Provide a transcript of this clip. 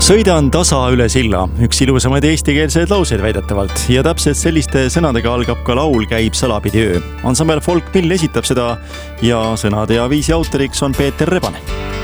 Sõidan tasa üle silla, üks ilusamaid eestikeelseid lauseid väidetavalt ja täpselt selliste sõnadega algab ka laul Käib salapidi öö. Ansambel Folk Mill esitab seda ja sõnade ja viisi autoriks on Peeter Rebane.